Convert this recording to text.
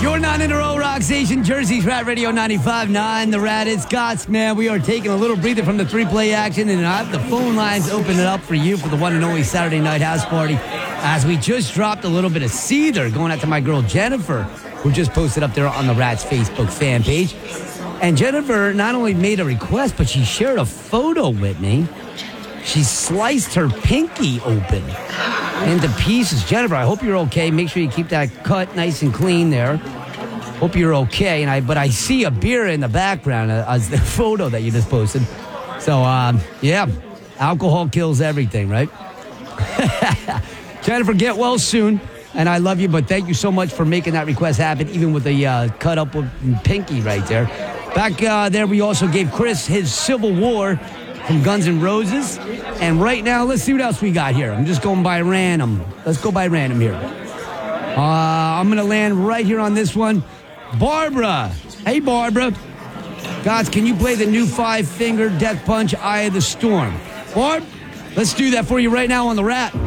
Your 9 in a row rock station, Jersey's Rat Radio 95.9. The Rat is Scott's, man. We are taking a little breather from the three-play action, and I have the phone lines open it up for you for the one and only Saturday night house party. As we just dropped a little bit of Seether going out to my girl Jennifer, who just posted up there on the Rat's Facebook fan page. And Jennifer not only made a request, but she shared a photo with me. She sliced her pinky open into pieces. Jennifer, I hope you're okay. Make sure you keep that cut nice and clean there. Hope you're okay. But I see a beer in the background as the photo that you just posted. So, yeah, alcohol kills everything, right? Jennifer, get well soon. And I love you, but thank you so much for making that request happen, even with the cut up of pinky right there. Back there, we also gave Chris his Civil War from Guns N' Roses. And right now, let's see what else we got here. I'm just going by random. Let's go by random here. I'm going to land right here on this one. Barbara. Hey, Barbara. Gods, can you play the new 5-finger Death Punch, Eye of the Storm? Barb, let's do that for you right now on the Rat.